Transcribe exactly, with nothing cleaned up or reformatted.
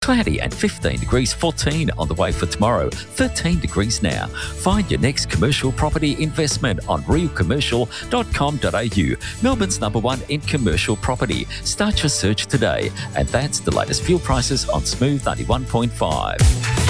cloudy and fifteen degrees, fourteen on the way for tomorrow, thirteen degrees now. Find your next commercial property investment on real commercial dot com dot a u, Melbourne's number one in commercial property. Start your search today. And that's the latest fuel prices on Smooth ninety-one point five.